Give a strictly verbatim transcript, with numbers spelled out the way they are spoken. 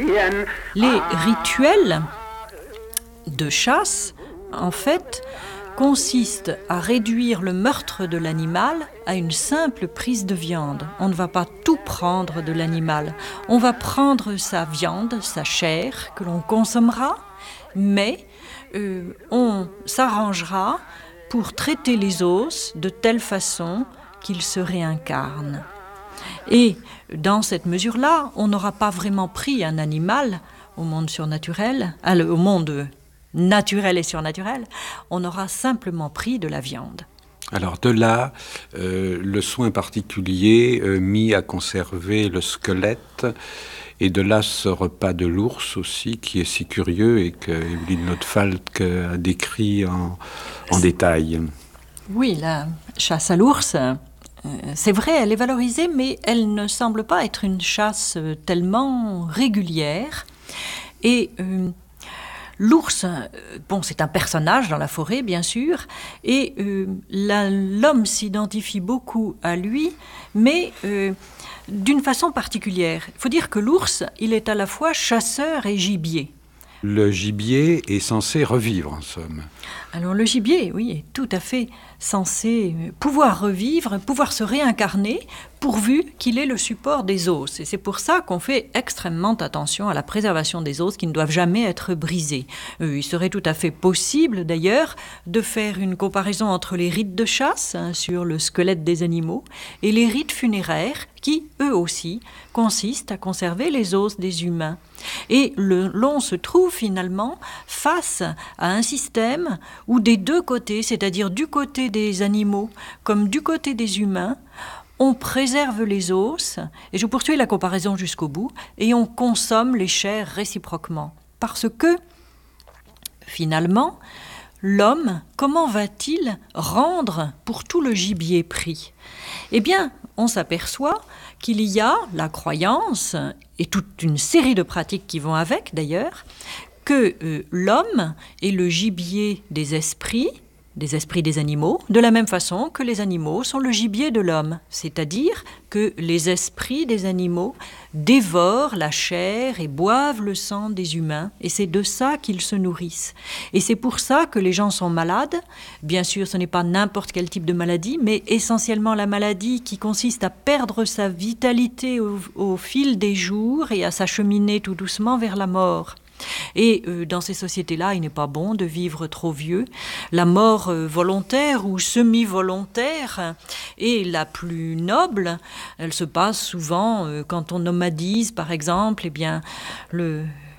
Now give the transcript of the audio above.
Les rituels de chasse, en fait, consistent à réduire le meurtre de l'animal à une simple prise de viande. On ne va pas tout prendre de l'animal. On va prendre sa viande, sa chair, que l'on consommera, mais euh, on s'arrangera pour traiter les os de telle façon qu'ils se réincarnent. Et dans cette mesure-là, on n'aura pas vraiment pris un animal au monde surnaturel, au monde naturel et surnaturel, on aura simplement pris de la viande. Alors de là, euh, le soin particulier euh, mis à conserver le squelette, et de là ce repas de l'ours aussi, qui est si curieux et que Eveline Notefalk a décrit en, en détail. Oui, la chasse à l'ours, euh, c'est vrai, elle est valorisée, mais elle ne semble pas être une chasse tellement régulière. Et euh, l'ours, bon, c'est un personnage dans la forêt, bien sûr, et euh, la, l'homme s'identifie beaucoup à lui, mais euh, d'une façon particulière. Il faut dire que l'ours, il est à la fois chasseur et gibier. Le gibier est censé revivre, en somme. Alors le gibier, oui, est tout à fait censé pouvoir revivre, pouvoir se réincarner, pourvu qu'il ait le support des os. Et c'est pour ça qu'on fait extrêmement attention à la préservation des os qui ne doivent jamais être brisés. Euh, il serait tout à fait possible, d'ailleurs, de faire une comparaison entre les rites de chasse, hein, sur le squelette des animaux, et les rites funéraires, qui, eux aussi, consistent à conserver les os des humains. Et le, l'on se trouve finalement face à un système où des deux côtés, c'est-à-dire du côté des animaux comme du côté des humains, on préserve les os, et je poursuis la comparaison jusqu'au bout, et on consomme les chairs réciproquement. Parce que, finalement, l'homme, comment va-t-il rendre pour tout le gibier pris ? Eh bien, on s'aperçoit qu'il y a la croyance, et toute une série de pratiques qui vont avec d'ailleurs, que euh, l'homme est le gibier des esprits, des esprits des animaux, de la même façon que les animaux sont le gibier de l'homme. C'est-à-dire que les esprits des animaux dévorent la chair et boivent le sang des humains, et c'est de ça qu'ils se nourrissent. Et c'est pour ça que les gens sont malades. Bien sûr, ce n'est pas n'importe quel type de maladie, mais essentiellement la maladie qui consiste à perdre sa vitalité au, au fil des jours et à s'acheminer tout doucement vers la mort. Et euh, dans ces sociétés-là, il n'est pas bon de vivre trop vieux. La mort euh, volontaire ou semi-volontaire est la plus noble. Elle se passe souvent euh, quand on nomadise, par exemple. Eh bien, le,